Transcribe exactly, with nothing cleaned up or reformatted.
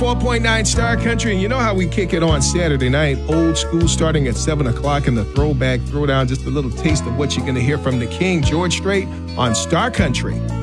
four point nine Star Country, and you know how we kick it on Saturday night. Old school starting at seven o'clock in the Throwback Throwdown. Just a little taste of what you're going to hear from the King, George Strait, on Star Country.